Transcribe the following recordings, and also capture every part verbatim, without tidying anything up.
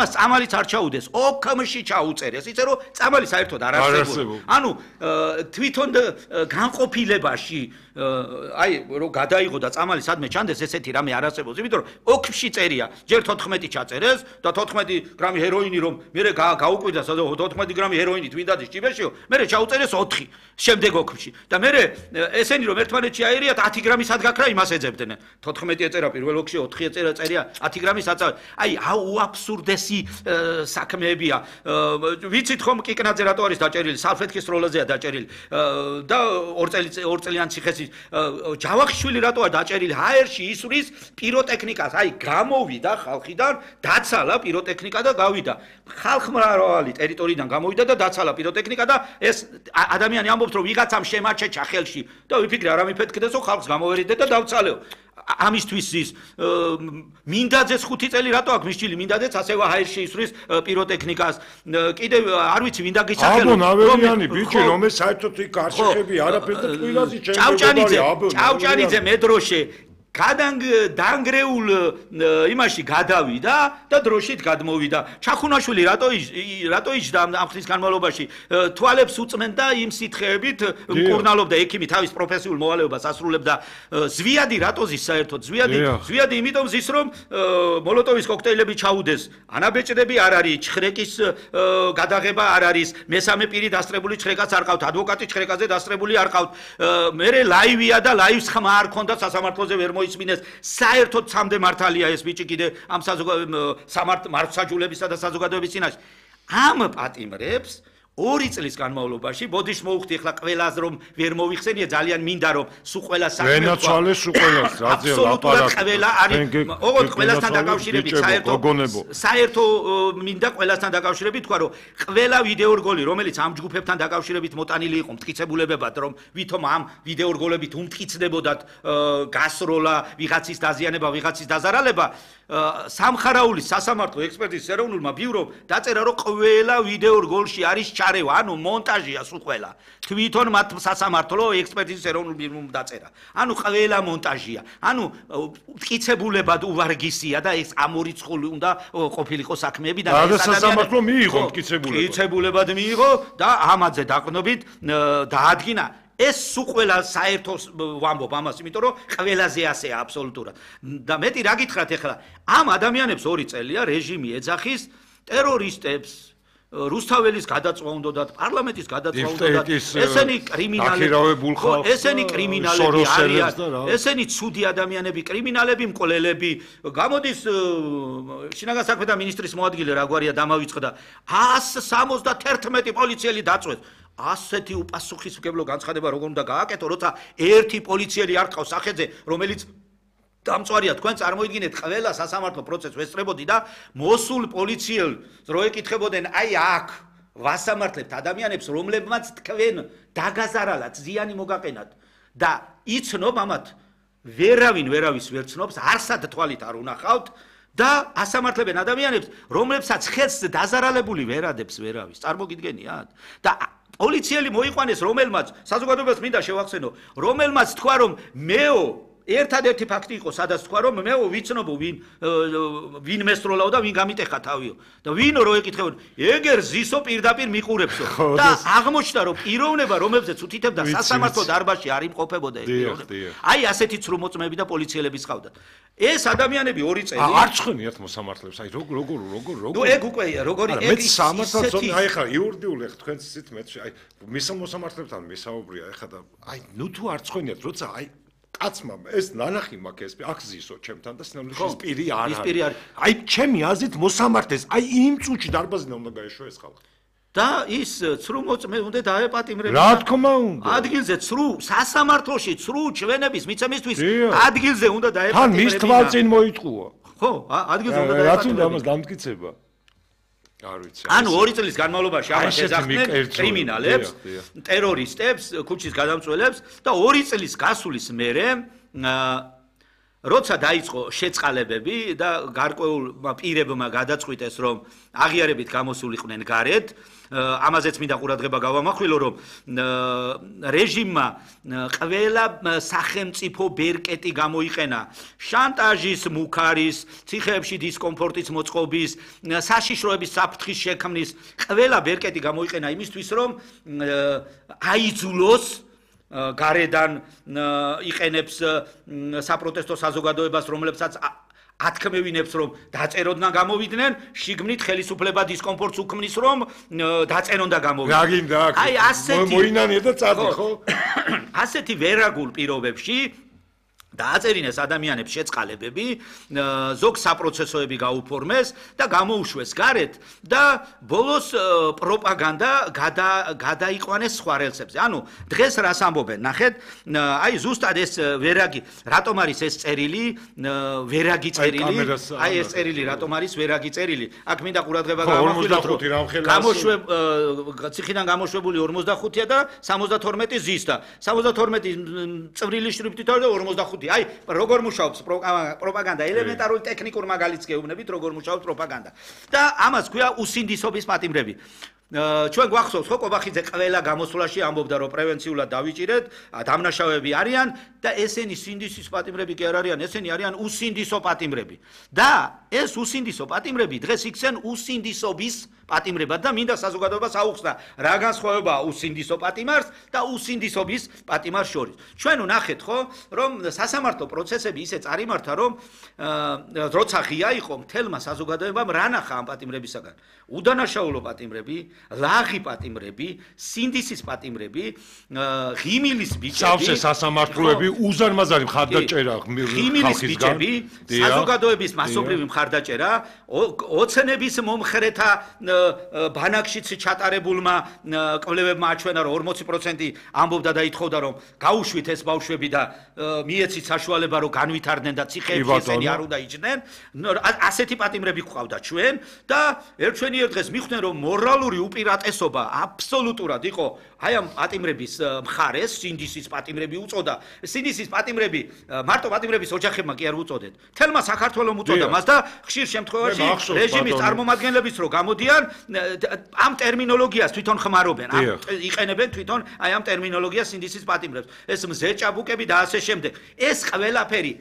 ამას წამალიც არ ჩაუდეს, ოქმში ჩაუწერეს, იცი რომ წამალი საერთოდ არ არსებობს. ანუ თვითონ განყოფილებაში აი რომ გადაიღო და წამალი სადმე ჩანდეს ესეთი რამე არ არსებობს, იმიტომ რომ ოქში წერია, ჯერ თოთხმეტი ჩაწერეს და თოთხმეტი გრამი ჰეროინი რომ მე გაუკვირდა თოთხმეტი გრამი ჰეროინით ვინდადის ჭიბეშიო, მე ჩაუწერეს ოთხი შემდეგ ოქში და მე ესენი რომ ერთმანეთში აერიათ ათი გრამი სად გაქრა იმას ეძებდნენ. თოთხმეტი ეწერა პირველ ოქში, ოთხი ეწერა წერია ათი გრამის აწავ. აი უაბსურდესი საქმეებია. ვიცით ხომ კიკნაძე რატო არის დაჭერილი, სალფეთქის როლაზეა დაჭერილი და ორ წელი ორ წელიან ციხეში ჯავახიშვილი რატოა დაჭერილი ჰაერში ისვრის პიროტექნიკას. აი გამოვიდა ხალხიდან, დაცალა პიროტექნიკა და გავიდა. ხალხმრავალი ტერიტორიიდან გამოვიდა და დაცალა პიროტექნიკა და ეს ადამიანი ამბობს რომ ვიღაცამ შემაჩეჩა ხელში და ვიფიქრე არ ამიფეთქდესო ხალხს გამოვერიდე და დავცალეო. ამისთვის ის მინდაძეს ხუთი წელი რატო აქვს მისჭილი მინდაძეც ასევე ჰაერში ისვრის პიროტექნიკას კიდევ არ ვიცი ვინ დაგისახელო აბო ნავერიანი ბიჭი რომელიც საერთოდ იქ გარშემები არაფერს და ტყილაზე ჭავჭანიძე ჭავჭანიძე მეტროში გადანგრეულ იმაში გადავიდა და დროშით გადმოვიდა. ჩახუნაშვილი რატო რატო იჯდა ამ ხნის განმავლობაში თვალებს უწმენდა იმ სითხეებით მკურნალობდა ექიმი თავის პროფესიულ მოვალეობას ასრულებდა. ზვიადი რატო ზის საერთოდ ზვიადი ზვიადი იმიტომ ზის რომ მოლოტოვის კოქტეილები ჩაუდეს. ანაბეჭდები არ არის, ჩხრეკის გადაღება არ არის, მესამე პირი დასწრებული ჩხრეკაც არ ყავთ, ადვოკატი ჩხრეკაზე დასწრებული არ ყავთ. მერე ლაივია და ლაივს ხმა არ ქონდა სასამართლოზე ვერ მოისმინეს. საერთოდ სამდე მართალია ეს ბიჭი კიდე ამ სამართლმსაჯულებისა და საზოგადოების წინაშე. ამ პატიმრებს ორი წლის განმავლობაში ბოდიშ მოუხდი ახლა ყველას რომ ვერ მოიხსენია ძალიან მინდა რომ სულ ყველა საქმე ვენაცვალეს სულ ყველას რაზე ლაპარაკი ყველა არის ოღონდ ყველასთან დაკავშირებით საერთო საერთო მინდა ყველასთან დაკავშირებით თქვა რომ ყველა ვიდეო რგოლი რომელიც ამ ჯგუფებთან დაკავშირებით მოტანილი იყო მტკიცებულებებად რომ ვითომ ამ ვიდეო რგოლებით უმტკიცდებოდათ გასროლა ვიღაცის დაზიანება ვიღაცის დაზარალება სამხარაულის სასამართლო ექსპერტიზის ეროვნულმა ბიურომ დაწერა რომ ყველა ვიდეო რგოლში არის ჩარევა, ანუ მონტაჟია სულ ყველა. თვითონ მათ სასამართლო ექსპერტიზის ეროვნულ ბიურომ დაწერა. ანუ ყველა მონტაჟია. ანუ მტკიცებულებად უვარგისია და ეს ამ ორი ცხული უნდა ყოფილიყო საქმეები და ეს სასამართლო მიიღო მტკიცებულებად. მტკიცებულებად მიიღო და ამაზე დაყნობით დაადგინა ეს სულ ყველა საერთო ვამბობ ამას, იმიტომ რომ ყველაზე ასეა აბსოლუტურად. და მეტი რა გითხრათ ახლა, ამ ადამიანებს ორი წელია რეჟიმი ეძახის ტერორისტებს რუსთაველის გადაწვა უნდათ, პარლამენტის გადაწვა უნდათ, ესენი კრიმინალები, ესენი კრიმინალები არიან, ესენი ცუდი ადამიანები, კრიმინალები, მკვლელები. გამოდის შინაგან საქმეთა მინისტრის მოადგილე რა გვარია დამავიწყდა, ას სამოცდაერთმეტი პოლიციელი დაწვეს. ასეთი უპასუხისმგებლო განცხადება როგორ უნდა გააკეთო, როცა ერთი პოლიციელი არ ყავს სახეზე, რომელიც დამწვარია თქვენ წარმოიდგინეთ ყველა სასამართლო პროცესს ვესწრებოდი და მოსულ პოლიციელს რო ეკითხებოდნენ აი აქ ვასამართლებთ ადამიანებს რომლებმაც თქვენ დაგაზარალათ ზიანი მოგაყენათ და იცნობ ამათ ვერავინ ვერავის ვერ ცნობს არსად თვალით არ უნახავთ და ასამართლებენ ადამიანებს რომლებსაც ხელს დაზარალებული ვერადებს ვერავის წარმოგიდგენიათ და პოლიციელი მოიყვანეს რომელმაც საზოგადოებას მინდა შევახსენო რომელმაც თქვა რომ მეო ერთადერთი ფაქტი იყო, სადაც თქვა რომ მე ვიცნობო ვინ ვინ მესროლაო და ვინ გამიტეხა თავიო და ვინ რო ეკითხებოდა ეგერ ზისო პირდაპირ მიყურებსო და აღმოჩნდა რომ პიროვნება რომელზეც უთითებდა სასამართლო დარბაზში არ იმყოფებოდა ეს პიროვნება აი ასეთი ცრუმოწმები და პოლიციელების ყავდათ ეს ადამიანები ორი წელი არ ცხენიათ მოსამართლებს აი როგორ როგორ როგორ როგორ ნუ ეგ უკვე როგორი ეგ სამართლს აი ხა იურიდიული ხა თქვენ ცით მეტში აი მისა მოსამართლებთან მისაუბრია ეხა და აი ნუ თუ არ ცხენიათ როცა აი კაცმა ეს ნანახი მაქვს ეს აქ ზისო ჩემთან და სინამდვილეში პირი არ არის. აი ჩემი აზრით მოსამართლეს აი იმ წუთში დარბაზიდან უნდა გაეშვა ეს ხალხი. და ის ცრუმოწმე უნდა დაეპატიმრებინა. რა თქმა უნდა. ადგილზე ცრუ სასამართლოში ცრუ ჩვენების მიცემისთვის ადგილზე უნდა დაეპატიმრებინა. თან მის თვალწინ მოიტყუა. ხო, ადგილზე უნდა დაეპატიმრებინა. რაც უნდა ამას დამტკიცება. არ ვიცი. ანუ ორი წლის განმავლობაში ამას ეძახდნენ კრიმინალებს, ტერორისტებს, ქუჩის გადამწველებს და ორი წლის გასulis მერე როცა დაიწყო შეწყალებები და გარკვეულმა პირებმა გადაწყვიტეს, რომ აღიარებით გამოსულიყვნენ გარეთ, ამაზეც მინდა ყურადღება გავამახვილო, რომ რეჟიმმა ყველა სახელმწიფო ბერკეტი გამოიყენა შანტაჟის, მუქარის, ციხეებში დისკომფორტის მოწყობის, საშიშროების საფრთხის შექმნის, ყველა ბერკეტი გამოიყენა იმისთვის, რომ აიძულოს გარედან იყენებს საპროტესტო საზოგადოებას, რომლებსაც ათქმევინებს, რომ დაწეროდნან გამოვიდნენ, შიგნით ხელისუფლება დისკომფორტს უქმნის, რომ დაწერონ და გამოვიდნენ. რა გინდა აქ? აი ასეთი მოინანია და წადი, ხო? ასეთი ვერაგულ პირობებში დააწერინეს ადამიანებს შეწყალებები, ზოგ საპროცესოები გაუფორმეს და გამოუშვეს გარეთ და ბოლოს პროპაგანდა გადაიყვანეს სხვა რელსებზე. ანუ დღეს რას ამბობენ? ნახეთ, აი ზუსტად ეს ვერაგი, რატომ არის ეს წერილი, ვერაგი წერილი? აი ეს წერილი რატომ არის ვერაგი წერილი? აქ მინდა ყურადღება გამახვილოთ, რომ გამოშვებ ციხიდან გამოშვებული ორმოცდახუთია და სამოცდათორმეტი ზის და სამოცდათორმეტი წვრილი შრიფტით და ორმოცდახუთი. აი, როგორ მუშაობს პროპაგანდა, ელემენტარული ტექნიკურ მაგალითს გეუბნებით, როგორ მუშაობს პროპაგანდა. და ამას ქვია უსინდისობის პატიმრები. ჩვენ გვახსოვს, ხო, კობახიძე ყველა გამოსვლაში ამბობდა, რომ პრევენციულად დავიჭირეთ, დამნაშავეები არიან და ესენი სინდისის პატიმრები კი არ არიან, ესენი არიან უსინდისო პატიმრები. და ეს უსინდისო პატიმრები დღეს იქცენ უსინდისობის პატიმრებად და მინდა საზოგადოებას აუხსნა, რა განსხვავებაა უსინდისო პატიმარს და უსინდისობის პატიმარს შორის. ჩვენ ვნახეთ, ხო, რომ სასამართლო პროცესები ისე წარიმართა, რომ როცა ღია იყო მთელმა საზოგადოებამ რა ნახა ამ პატიმრებისაგან. უდანაშაულო პატიმრები, ლაღი პატიმრები, სინდისის პატიმრები, ღიმილის ბიჭები, სავსე სასამართლოები, უზარმაზარი მხარდაჭერა ღიმილის ბიჭები, საზოგადოების მასობრივი მხარდაჭერა, ოცნების მომხრეთა ბანაკშიც ჩატარებულმა კვლევებმა აჩვენა, რომ ორმოცი პროცენტი ამბობდა და ითხოვდა, რომ გაუშვით ეს ბავშვები და მიეცით საშუალება, რომ განვითარდნენ და ციხეებში ესენი არ უნდა იჯდნენ. ასეთი პატიმრები გვყავდა ჩვენ და ერთჩვენიერ დღეს მიხვდნენ, რომ მორალური უპირატესობა აბსოლუტურად იყო აი ამ პატიმრების მხარეს, სინდისის პატიმრები უწოდა. სინდისის პატიმრები მარტო პატიმრების ოჯახებმა კი არ უწოდეთ. თელმა საქართველოს უწოდა მას და ხშირ შემთხვევაში რეჟიმის წარმომადგენლებიც რო გამოდიან, ამ ტერმინოლოგიას თვითონ ხმარობენ, იყენებენ თვითონ აი ამ ტერმინოლოგიას სინდისის პატიმრებს. ეს მზეჭაბუკები და ასე შემდეგ. ეს ყველაფერი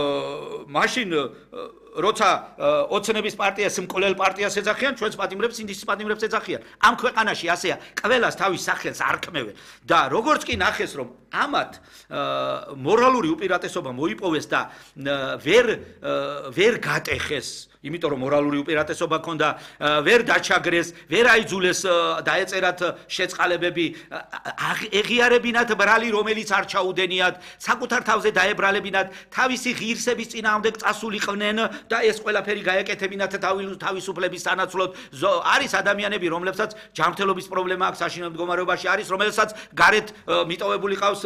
მაშინ როცა ოცნების პარტიას მკვლელ პარტიას ეძახიან, ჩვენს პატიმრებს სინდისის პატიმრებს ეძახიან. ამ ქვეყანაში ასეა, ყველას თავის სახელს არქმევენ და როგორც კი ნახეს, რომ ამათ მორალური უპირატესობა მოიპოვეს და ვერ ვერ გატეხეს, იმიტომ რომ მორალური უპირატესობა ქონდა, ვერ დაჩაგრეს, ვერ აიძულეს დაეწერათ შეწყალებები, ეღიარებინათ ბრალი, რომელიც არ ჩაუდენიათ, საკუთარ თავზე დაებრალებინათ, თავისი ღირსების წინააღმდეგ წასულიყვნენ და ეს ყველაფერი გაეკეთებინათ თავისუფლების სანაცვლოდ. არის ადამიანები, რომლებსაც ჯანმრთელობის პრობლემა აქვს, საშინელ მდგომარეობაში არის, რომელსაც გარეთ მიტოვებული ყავს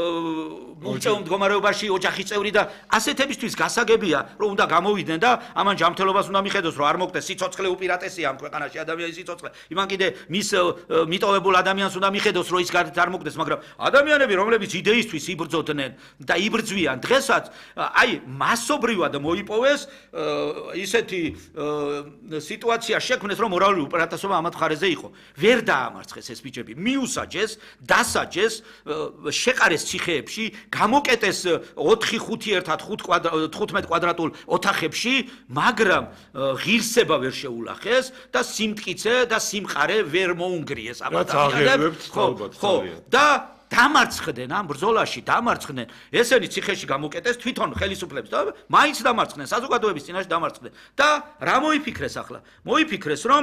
მუჭეულ მდგომარეობაში ოჯახის წევრი და ასეთებისთვის გასაგებია, რომ უნდა გამოვიდნენ და ამან ჯანმრთელობას უნდა მიხედოს, რომ არ მოგდეს სიცოცხლე უპირატესია ამ ქვეყანაში ადამიანის სიცოცხლე. იმან კიდე მის მიტოვებულ ადამიანს უნდა მიხედოს, რომ ის გარეთ არ მოგდეს, მაგრამ ადამიანები, რომლებიც იდეისთვის იბრძოდნენ და იბრძვიან, დღესაც აი მასობრივად მოიპოვეს ისეთი სიტუაცია შექმნეს, რომ მორალური უპირატესობა ამათ მხარეზე იყო. ვერ დაამარცხეს ეს ბიჭები, მიუსაჯეს, დასაჯეს, შეყარეს ციხეებში, გამოკეტეს ოთხი ხუთი ერთად თხუთმეტ კვადრატულ ოთახებში, მაგრამ ღირსება ვერ შეულახეს და სიმტკიცე და სიმყარე ვერ მოუნგრიეს ამ ადამიანებს. ხო, და დამარცხდნენ ამ ბრძოლაში, დამარცხდნენ. ესენი ციხეში გამოკეტეს თვითონ ხელისუფლებს და მაინც დამარცხდნენ, საზოგადოების წინაშე დამარცხდნენ. და რა მოიფიქრეს ახლა? მოიფიქრეს, რომ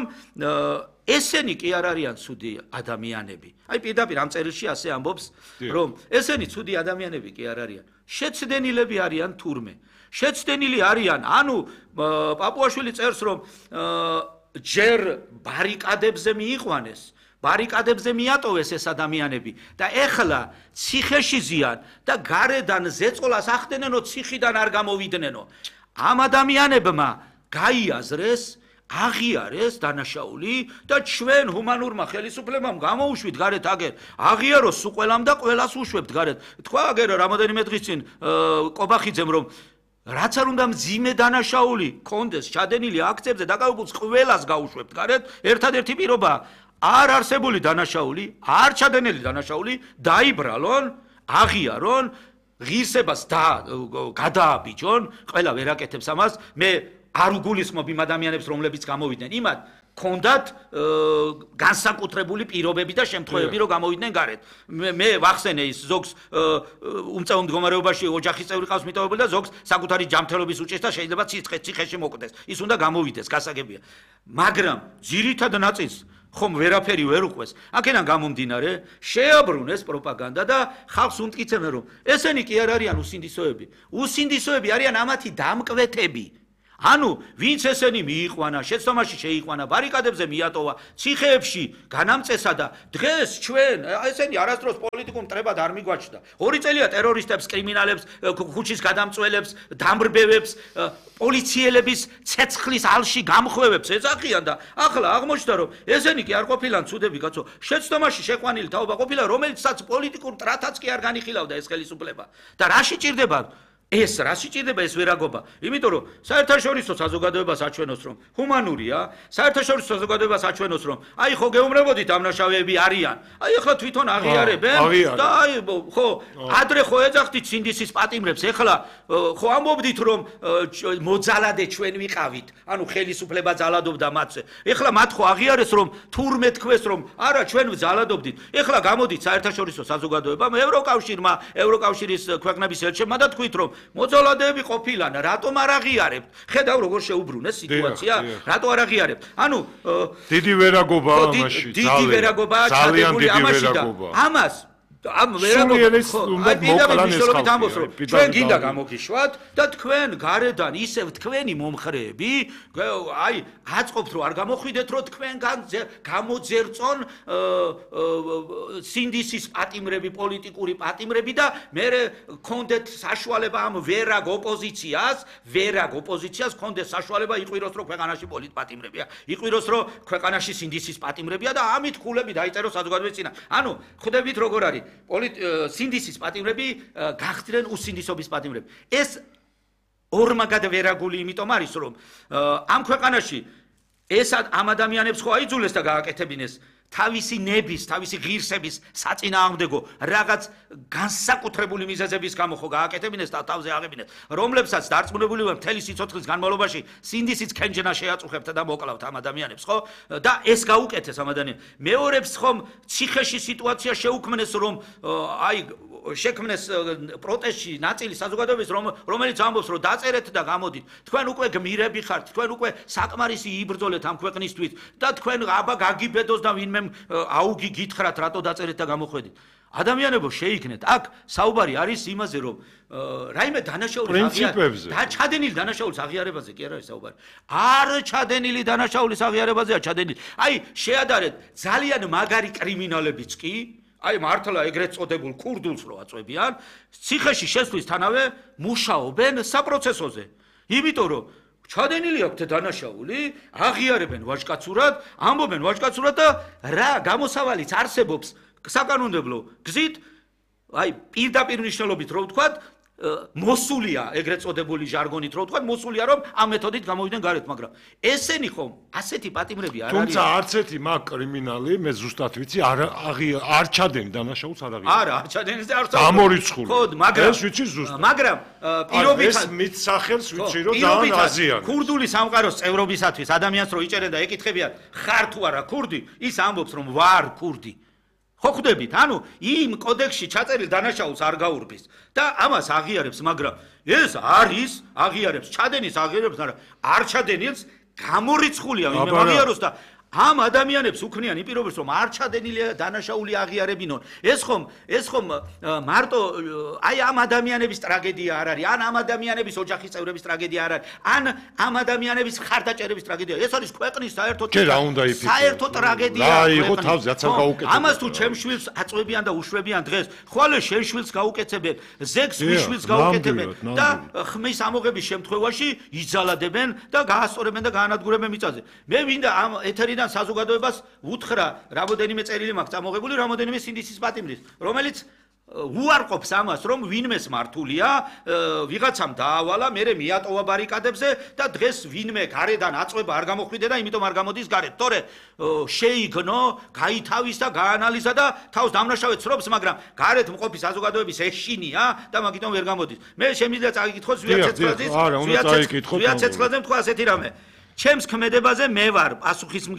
ესენი კი არ არიან ცუდი ადამიანები. აი პირდაპირ ამ წერილში ასე ამბობს, რომ ესენი ცუდი ადამიანები კი არ არიან. შეცდენილები არიან თურმე. შეცდენილი არიან, ანუ პაპუაშვილი წერს, რომ ჯერ ბარიკადებზე მიიყვანეს, ბარიკადებზე მიატოვეს ეს ადამიანები და ეხლა ციხეში ზიან და გარედან ზეწოლას ახდენენო, ციხიდან არ გამოვიდნენო. ამ ადამიანებმა გაიაზრეს, აღიარეს დანაშაული და ჩვენ ჰუმანურმა ხელისუფლებამ გამოუშვით გარეთ აგერ, აღიაროს სულ ყველამ და ყველას უშვებთ გარეთ. თქვა აგერ რამოდენიმე დღის წინ კობახიძემ, რომ რაც არ უნდა მძიმე დანაშაული კონდეს ჩადენილი აქციებზე დაკავებულს ყველას გაუშვებთ გარეთ ერთადერთი პირობა არ არსებული დანაშაული არ ჩადენილი დანაშაული დაიბრალონ აღიარონ ღირსებას და გადააბიჯონ ყველა ვერ აკეთებს ამას მე არ უგულისხმობ იმ ადამიანებს რომლებიც გამოვიდნენ იმათ კონდათ განსაკუთრებული პირობები და შემთხვევები რომ გამოვიდნენ გარეთ მე ვახსენე ის ზოგს უმწეო მდგომარეობაში ოჯახის წევრი ყავს მიტოვებული და ზოგს საკუთარი ჯანმრთელობის უჭირს და შეიძლება ციხეში მოკვდეს ის უნდა გამოვიდეს გასაგებია მაგრამ ძირითად ნაწილს ხომ ვერაფერი ვერ უყვეს აქედან გამომდინარე შეაბრუნეს პროპაგანდა და ხალხს უმტკიცებენ რომ ესენი კი არ არიან უსინდისოები უსინდისოები არიან ამათი დამკვეთები ანუ ვინც ესენი მიიყვანა შეცდომაში შეიყვანა ბარიკადებზე მიატოვა ციხეებში განამწესა და დღეს ჩვენ ესენი არასდროს პოლიტიკურ მტრებად არ მიგვაჩნდა ორი წელია ტერორისტებს კრიმინალებს ქუჩის გადამწველებს დამბრბევებს პოლიციელების ცეცხლის ალში გამხვევებს ეძახიან და ახლა აღმოჩნდა რომ ესენი კი არ ყოფილან ცუდები კაცო შეცდომაში შეყვანილი თაობა ყოფილა რომელიცაც პოლიტიკურ მტრათაც კი არ განიხილავდა ეს ხელისუფლება და რაში ჭირდება ეს რა სიჭირდება ეს ვერაგობა იმიტომ რომ საერთაშორისო საზოგადოებას აჩვენოს რომ ჰუმანურია საერთაშორისო საზოგადოებას აჩვენოს რომ აი ხო გეუბნებოდით ამნაშავეები არიან აი ახლა თვითონ აღიარებენ და აი ხო ადრე ხო ეძახდით სინდისის პატიმრებს ახლა ხო ამბობდით რომ მოძალადე ჩვენ ვიყავით ანუ ხელისუფლება ძალადობდა მათზე ახლა მათ ხო აღიარეს რომ თურმე თქვეს რომ არა ჩვენ ვძალადობდით ახლა გამოდით საერთაშორისო საზოგადოებამ ევროკავშირმა ევროკავშირის ქვეყნების ელჩებმა და თქვით რომ მოძალადეები ყოფილან რატომ არ აღიარებთ ხედავ როგორ შეუბრუნეს სიტუაცია რატო არ აღიარებთ ანუ დიდი ვერაგობაა ამაში დიდი ვერაგობაა ჩადებული ამაში და ამას ამ ვერაგობას ჩვენ გინდა გამოგიშვათ და თქვენ გარედან ისევ თქვენი მომხრეები აი აწყობთ რომ არ გამოხვიდეთ რომ თქვენგან გამოძერწონ სინდისის პატიმრები პოლიტიკური პატიმრები და მე გქონდეთ საშუალება ამ ვერაგ ოპოზიციას ვერაგ ოპოზიციას გქონდეთ საშუალება იყვიროს რომ ქვეყანაში პოლიტპატიმრებია იყვიროს რომ ქვეყანაში სინდისის პატიმრებია და ამით ქულები დაიწეროს საზოგადოების წინა ანუ ხვდებით როგორ არის სინდისის პატიმრები გახდნენ უსინდისობის პატიმრები ეს ორმაგად ვერაგული იმიტომ არის რომ ამ ქვეყანაში ეს ამ ადამიანებს ხო აიძულეს და გააკეთებინეს თავისი ნების, თავისი ღირსების საწინააღმდეგო რაღაც განსაკუთრებული მიზეზების გამო ხო გააკეთებინეს და თავზე აღებინეს, რომლებსაც დარწმუნებული ვარ მთელი სიცოცხლის განმავლობაში სინდისიც ქენჯნა შეაწუხებთ და მოკლავთ ამ ადამიანებს, ხო? და ეს გაუკეთეს ამ ადამიანებს. მეორებს ხომ ციხეში სიტუაცია შეუქმნეს, რომ აი შექმნეს პროტესტში ნაწილი საზოგადოების რომელიც ამბობს რომ დაწერეთ და გამოდით თქვენ უკვე გმირები ხართ თქვენ უკვე საკმარისი იბრძოლეთ ამ ქვეყნისთვის და თქვენ აბა გაგიბედოს და ვინმე აუგი გითხრათ რატო დაწერეთ და გამოხვედით ადამიანებო შეიქნეთ აქ საუბარი არის იმაზე რომ რაიმე დანაშაულის პრინციპებზე და ჩადენილი დანაშაულის აღიარებაზე კი არ არის საუბარი არ ჩადენილი დანაშაულის აღიარებაზეა ჩადენილი აი შეადარეთ ძალიან მაგარი კრიმინალებიც კი აი მართლა ეგრეთ წოდებულ ქურდულს რო აწვევიან, ციხეში შესვლისთანავე მუშაობენ საპროცესოზე. იმიტომ რომ ჩადენილი აქვთ დანაშაული, აღიარებენ ვაჟკაცურად, ამბობენ ვაჟკაცურად და რა გამოსავალიც არსებობს საკანონმდებლო გზით, აი პირდაპირ მნიშვნელობით რო ვთქვათ, მოსულია ეგრეთ წოდებული ჟარგონით რო ვთქვათ, მოსულია რომ ამ მეთოდით გამოვიდნენ გარეთ, მაგრამ ესენი ხომ ასეთი პატიმრები არ არის. თუმცა არც ერთი მაგ კრიმინალი მე ზუსტად ვიცი არ არ ჩადენი დანაშაულს არ აღიარებს. არა, არ ჩადენის და არ წავ. გამორიცხული. ხო, მაგრამ ეს ვიცი ზუსტად. მაგრამ პირობით ეს მით სახელს ვიცი რომ ძალიან აზიანებს. ქურდული სამყაროს წევრობისათვის ადამიანს რო იჭერენ და ეკითხებიან ხარ თუ არა ქურდი, ის ამბობს რომ ვარ ქურდი. ხო ხვდებით, ანუ იმ კოდექსში ჩაწერილ დანაშაულს არ გაურბის და ამას აღიარებს, მაგრამ ეს არის აღიარებს, ჩადენის აღიარებს, მაგრამ არ ჩადენილს გამორიცხულია ვინმე აღიაროს და ამ ადამიანებს უქმნიან იმ პირობებს რომ არ ჩადენილი დანაშაული აღიარებინონ. ეს ხომ ეს ხომ მარტო აი ამ ადამიანების ტრაგედია არ არის, ან ამ ადამიანების ოჯახის წევრების ტრაგედია არ არის, ან ამ ადამიანების ხარდაჭერების ტრაგედია. ეს არის ქვეყნის საერთო საერთო ტრაგედია. რა იყო თავზე რაც არ გაუკეთებია. ამას თუ ჩემ შვილს აწვევიან და უშვებიან დღეს, ხვალე შენ შვილს გაუკეთებენ, ზეგს შვილს გაუკეთებენ და ხმის ამოღების შემთხვევაში იძალადებენ და გაასწორებენ და გაანადგურებენ მიწაზე. მე მინდა ამ ეთერიდან საზოგადოებას უთხრა რამოდენიმე წერილი მაქვს ამოღებული რამოდენიმე სინდისის პატიმრის რომელიც უარყოფს ამას, რომ ვინმეს მართულია, ვიღაცამ დაავალა, მერე მიატოვა ბარიკადებზე და დღეს ვინმე გარედან აწვება არ გამოხვიდე და იმიტომ არ გამოდის გარეთ. თორე შეიგნო, გაითავის და გაანალიზა და თავს დამნაშავედ ცრობს, მაგრამ გარეთ მყოფი საზოგადოების ეშინია და მაგიტომ ვერ გამოდის. მე შემიძლია წაიკითხოს ვიაცეცხლაძის, ვიაცეცხლაძემ თქვა ასეთი რამე. ჩემს ქმედებაზე მე ვარ პასუხისმგებელი